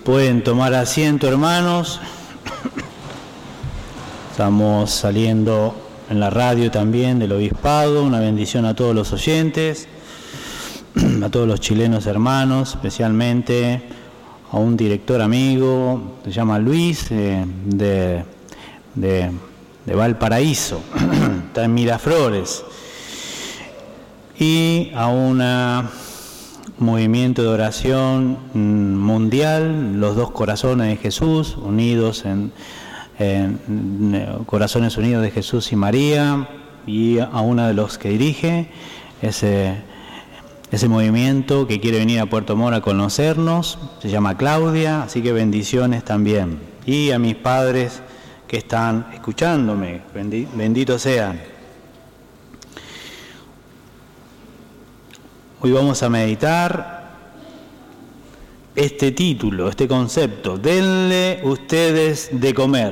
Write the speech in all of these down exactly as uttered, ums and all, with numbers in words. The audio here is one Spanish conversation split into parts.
Pueden tomar asiento, hermanos. Estamos saliendo en la radio también del Obispado. Una bendición a todos los oyentes, a todos los chilenos hermanos, especialmente a un director amigo, se llama Luis, eh, de, de, de Valparaíso, está en Miraflores, y a una movimiento de oración mundial, los dos corazones de Jesús, unidos en, en Corazones Unidos de Jesús y María, y a uno de los que dirige ese, ese movimiento que quiere venir a Puerto Montt a conocernos, se llama Claudia, así que bendiciones también. Y a mis padres que están escuchándome, benditos sean. Hoy vamos a meditar este título, este concepto, denle ustedes de comer.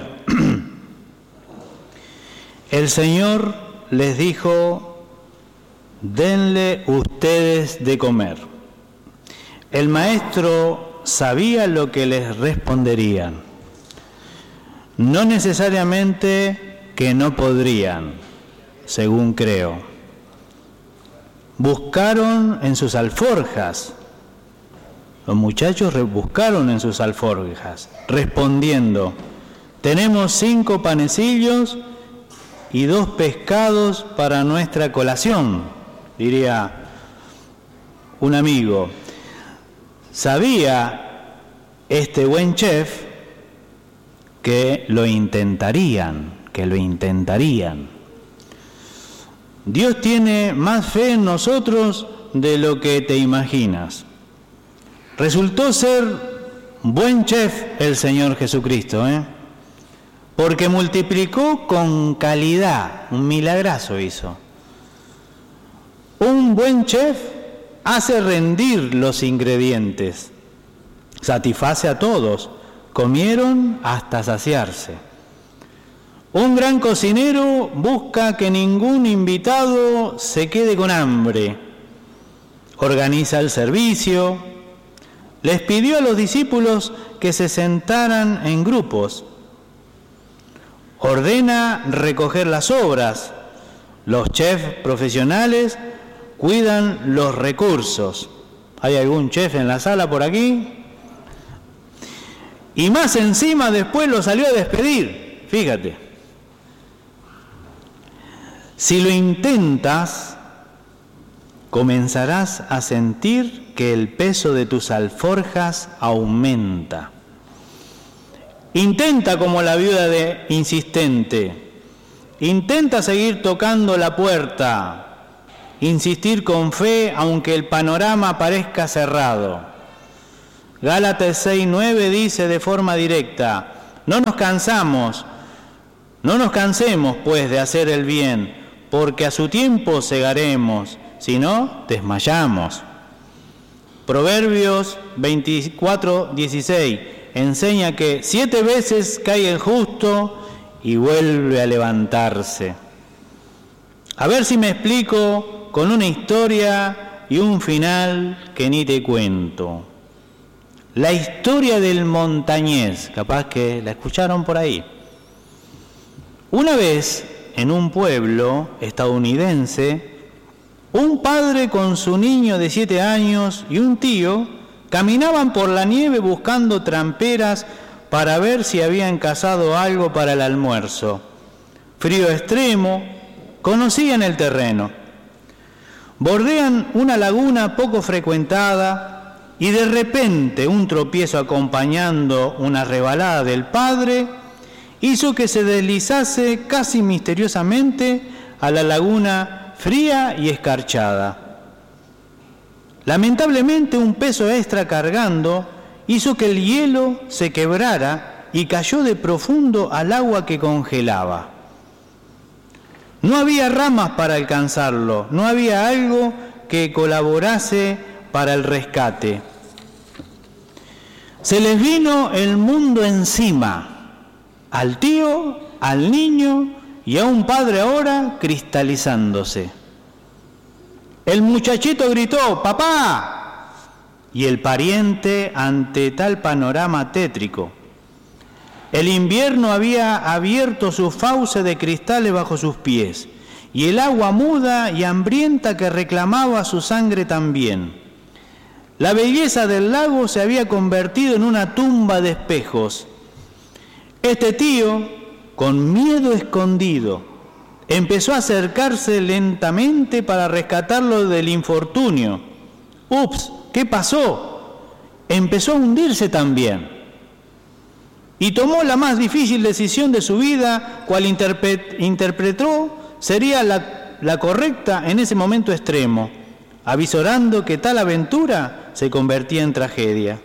El Señor les dijo, denle ustedes de comer. El Maestro sabía lo que les responderían. No necesariamente que no podrían, según creo. Buscaron en sus alforjas, los muchachos buscaron en sus alforjas, respondiendo, tenemos cinco panecillos y dos pescados para nuestra colación, diría un amigo. Sabía este buen chef que lo intentarían, que lo intentarían. Dios tiene más fe en nosotros de lo que te imaginas. Resultó ser buen chef el Señor Jesucristo, ¿eh? Porque multiplicó con calidad, un milagrazo hizo. Un buen chef hace rendir los ingredientes, satisface a todos, comieron hasta saciarse. Un gran cocinero busca que ningún invitado se quede con hambre. Organiza el servicio. Les pidió a los discípulos que se sentaran en grupos. Ordena recoger las obras. Los chefs profesionales cuidan los recursos. ¿Hay algún chef en la sala por aquí? Y más encima después lo salió a despedir. Fíjate. Si lo intentas, comenzarás a sentir que el peso de tus alforjas aumenta. Intenta como la viuda de insistente. Intenta seguir tocando la puerta. Insistir con fe aunque el panorama parezca cerrado. Gálatas seis nueve dice de forma directa, no nos cansamos, no nos cansemos pues de hacer el bien, porque a su tiempo segaremos, si no, desmayamos. Proverbios veinticuatro dieciséis enseña que siete veces cae el justo y vuelve a levantarse. A ver si me explico con una historia y un final que ni te cuento. La historia del montañés, capaz que la escucharon por ahí. Una vez, en un pueblo estadounidense, un padre con su niño de siete años y un tío caminaban por la nieve buscando tramperas para ver si habían cazado algo para el almuerzo. Frío extremo, conocían el terreno. Bordean una laguna poco frecuentada y de repente un tropiezo acompañando una rebalada del padre hizo que se deslizase casi misteriosamente a la laguna fría y escarchada. Lamentablemente un peso extra cargando hizo que el hielo se quebrara y cayó de profundo al agua que congelaba. No había ramas para alcanzarlo, no había algo que colaborase para el rescate. Se les vino el mundo encima. Al tío, al niño y a un padre ahora cristalizándose. El muchachito gritó, ¡papá! y el pariente ante tal panorama tétrico. El invierno había abierto su fauce de cristales bajo sus pies, y el agua muda y hambrienta que reclamaba su sangre también. La belleza del lago se había convertido en una tumba de espejos. Este tío, con miedo escondido, empezó a acercarse lentamente para rescatarlo del infortunio. ¡Ups! ¿Qué pasó? Empezó a hundirse también. Y tomó la más difícil decisión de su vida, cual interpre- interpretó sería la, la correcta en ese momento extremo, avisorando que tal aventura se convertía en tragedia.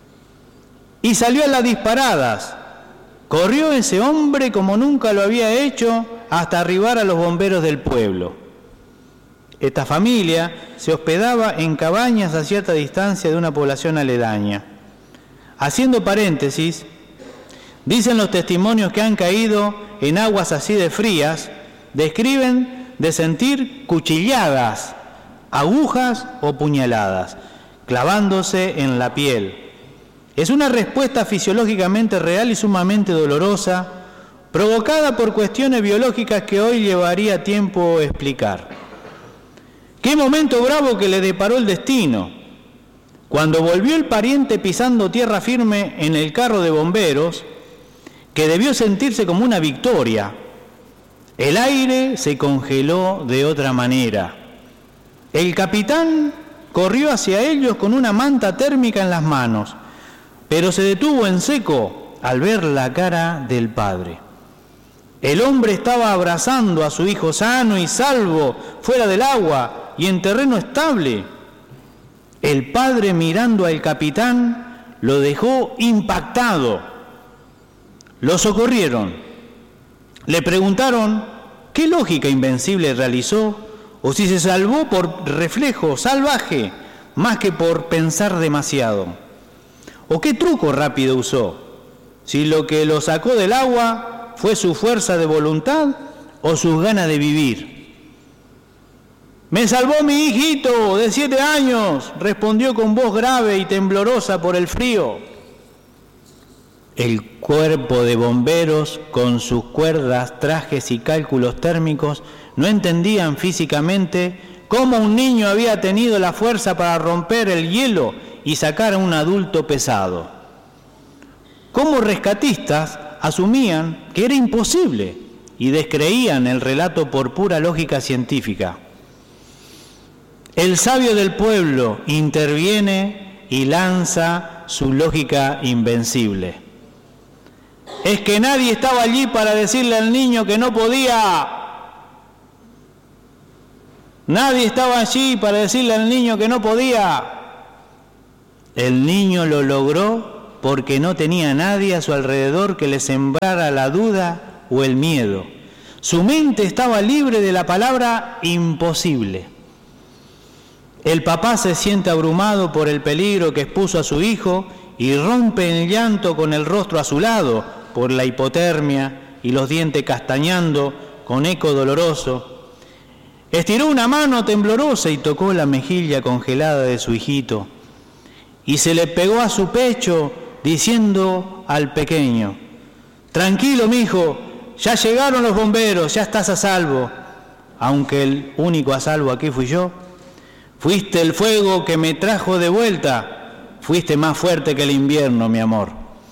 Y salió a las disparadas. Corrió ese hombre como nunca lo había hecho hasta arribar a los bomberos del pueblo. Esta familia se hospedaba en cabañas a cierta distancia de una población aledaña. Haciendo paréntesis, dicen los testimonios que han caído en aguas así de frías, describen de sentir cuchilladas, agujas o puñaladas, clavándose en la piel. Es una respuesta fisiológicamente real y sumamente dolorosa, provocada por cuestiones biológicas que hoy llevaría tiempo explicar. ¡Qué momento bravo que le deparó el destino! Cuando volvió el pariente pisando tierra firme en el carro de bomberos, que debió sentirse como una victoria, el aire se congeló de otra manera. El capitán corrió hacia ellos con una manta térmica en las manos, pero se detuvo en seco al ver la cara del padre. El hombre estaba abrazando a su hijo sano y salvo, fuera del agua y en terreno estable. El padre, mirando al capitán, lo dejó impactado. Lo socorrieron. Le preguntaron qué lógica invencible realizó o si se salvó por reflejo salvaje más que por pensar demasiado. ¿O qué truco rápido usó? Si lo que lo sacó del agua fue su fuerza de voluntad o sus ganas de vivir. «Me salvó mi hijito de siete años», respondió con voz grave y temblorosa por el frío. El cuerpo de bomberos, con sus cuerdas, trajes y cálculos térmicos, no entendían físicamente cómo un niño había tenido la fuerza para romper el hielo y sacar a un adulto pesado. Como rescatistas asumían que era imposible y descreían el relato por pura lógica científica. El sabio del pueblo interviene y lanza su lógica invencible. Es que nadie estaba allí para decirle al niño que no podía. Nadie estaba allí para decirle al niño que no podía. El niño lo logró porque no tenía nadie a su alrededor que le sembrara la duda o el miedo. Su mente estaba libre de la palabra imposible. El papá se siente abrumado por el peligro que expuso a su hijo y rompe en llanto con el rostro azulado por la hipotermia y los dientes castañando con eco doloroso. Estiró una mano temblorosa y tocó la mejilla congelada de su hijito y se le pegó a su pecho diciendo al pequeño: «Tranquilo, mijo, ya llegaron los bomberos, ya estás a salvo», aunque el único a salvo aquí fui yo. Fuiste el fuego que me trajo de vuelta, fuiste más fuerte que el invierno, mi amor.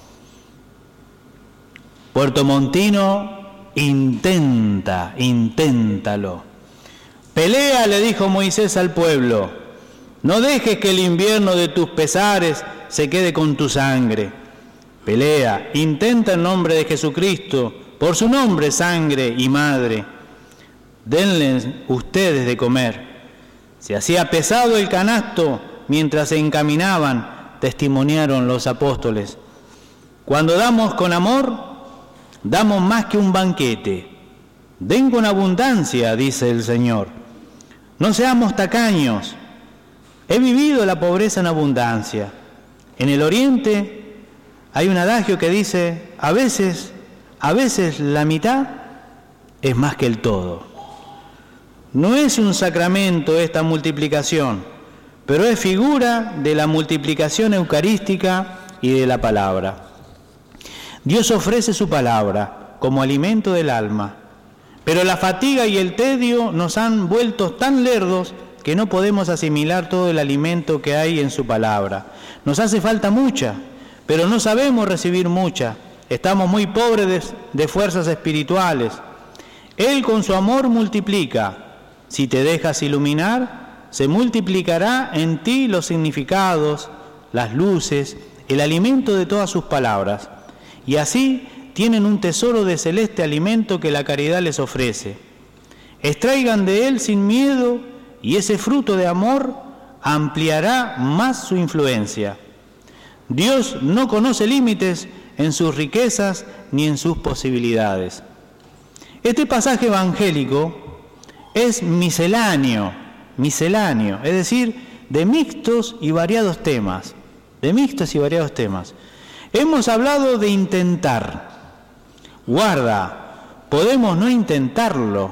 Puertomontino, intenta, inténtalo. Pelea, le dijo Moisés al pueblo. No dejes que el invierno de tus pesares se quede con tu sangre. Pelea, intenta en nombre de Jesucristo, por su nombre, sangre y madre. Denles ustedes de comer. Se hacía pesado el canasto mientras se encaminaban, testimoniaron los apóstoles. Cuando damos con amor, damos más que un banquete. Den con abundancia, dice el Señor. No seamos tacaños. He vivido la pobreza en abundancia. En el Oriente hay un adagio que dice, a veces, a veces la mitad es más que el todo. No es un sacramento esta multiplicación, pero es figura de la multiplicación eucarística y de la palabra. Dios ofrece su palabra como alimento del alma, pero la fatiga y el tedio nos han vuelto tan lerdos que no podemos asimilar todo el alimento que hay en su palabra. Nos hace falta mucha, pero no sabemos recibir mucha. Estamos muy pobres de, de fuerzas espirituales. Él con su amor multiplica. Si te dejas iluminar, se multiplicará en ti los significados, las luces, el alimento de todas sus palabras. Y así tienen un tesoro de celeste alimento que la caridad les ofrece. Extraigan de él sin miedo y ese fruto de amor ampliará más su influencia. Dios no conoce límites en sus riquezas ni en sus posibilidades. Este pasaje evangélico es misceláneo, misceláneo, es decir, de mixtos y variados temas, de mixtos y variados temas. Hemos hablado de intentar. Guarda, podemos no intentarlo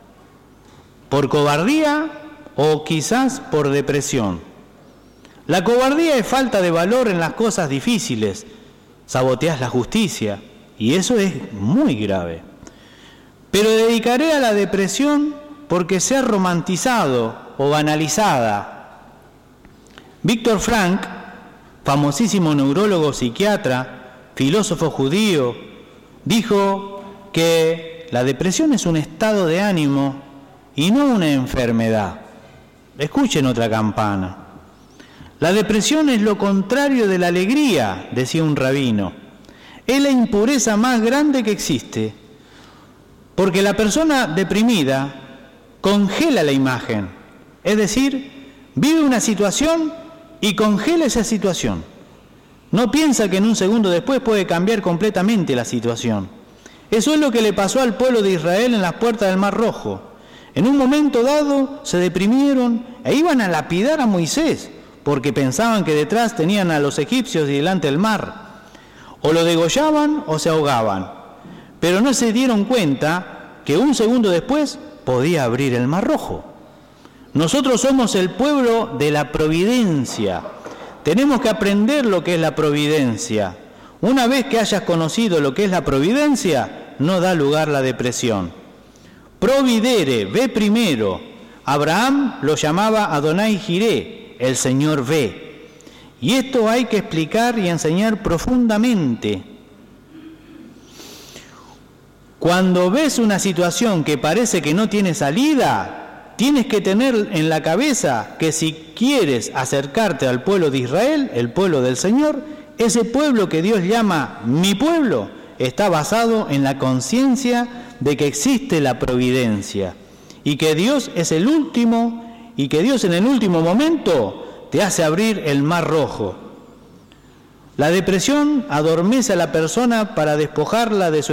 por cobardía o quizás por depresión. La cobardía es falta de valor en las cosas difíciles, saboteas la justicia y eso es muy grave. Pero dedicaré a la depresión porque sea romantizado o banalizada. Víctor Frank, famosísimo neurólogo psiquiatra, filósofo judío, dijo que la depresión es un estado de ánimo y no una enfermedad. Escuchen otra campana. La depresión es lo contrario de la alegría, decía un rabino. Es la impureza más grande que existe, porque la persona deprimida congela la imagen, es decir, vive una situación y congela esa situación. No piensa que en un segundo después puede cambiar completamente la situación. Eso es lo que le pasó al pueblo de Israel en las puertas del Mar Rojo. En un momento dado se deprimieron e iban a lapidar a Moisés, porque pensaban que detrás tenían a los egipcios y delante el mar. O lo degollaban o se ahogaban. Pero no se dieron cuenta que un segundo después podía abrir el Mar Rojo. Nosotros somos el pueblo de la providencia. Tenemos que aprender lo que es la providencia. Una vez que hayas conocido lo que es la providencia, no da lugar la depresión. Providere, ve primero. Abraham lo llamaba Adonai Jireh, el Señor ve. Y esto hay que explicar y enseñar profundamente. Cuando ves una situación que parece que no tiene salida, tienes que tener en la cabeza que si quieres acercarte al pueblo de Israel, el pueblo del Señor, ese pueblo que Dios llama mi pueblo, está basado en la conciencia de que existe la providencia y que Dios es el último y que Dios en el último momento te hace abrir el Mar Rojo. La depresión adormece a la persona para despojarla de su